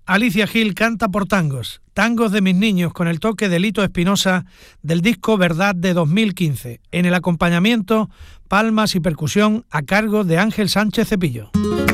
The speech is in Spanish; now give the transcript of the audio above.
Alicia Gil canta por tangos, Tangos de mis niños, con el toque de Lito Espinosa del disco Verdad de 2015. En el acompañamiento, palmas y percusión a cargo de Ángel Sánchez Cepillo.